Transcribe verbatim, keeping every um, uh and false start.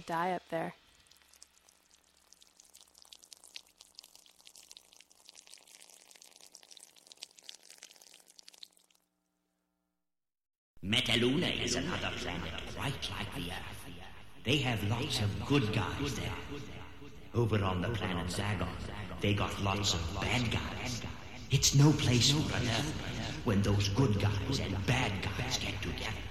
die up there. Metaluna is another planet quite like the Earth. They have lots of good guys there. Over on the planet Zagon, they got lots of bad guys. It's no place for an Earth when those good guys and bad guys get together.